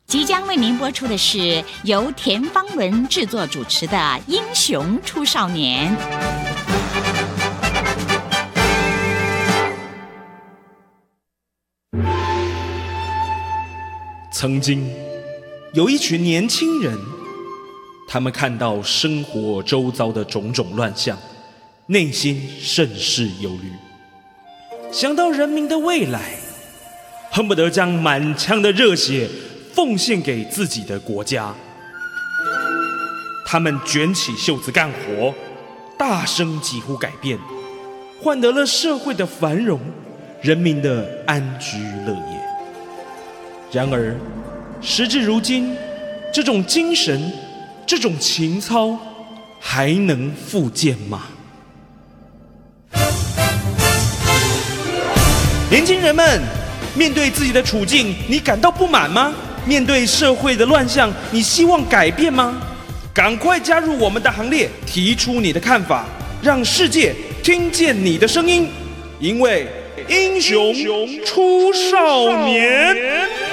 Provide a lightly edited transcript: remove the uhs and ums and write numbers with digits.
即将为您播出的是由田芳伦制作主持的《英雄出少年》。 曾经有一群年轻人，他们看到生活周遭的种种乱象，内心甚是忧虑，想到人民的未来，恨不得将满腔的热血奉献给自己的国家。他们卷起袖子干活，大声疾呼改变，换得了社会的繁荣，人民的安居乐业。然而时至如今，这种精神，这种情操还能复见吗？年轻人们，面对自己的处境，你感到不满吗？面对社会的乱象，你希望改变吗？赶快加入我们的行列，提出你的看法，让世界听见你的声音。因为英雄出少年。